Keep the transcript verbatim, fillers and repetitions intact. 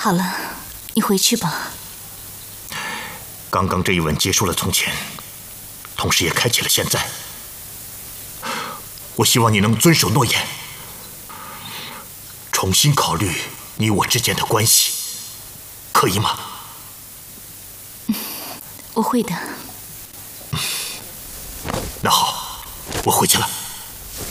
好了，你回去吧。 刚刚这一吻结束了从前，同时也开启了现在。我希望你能遵守诺言，重新考虑你我之间的关系，可以吗？ 我会的。 那好，我回去了。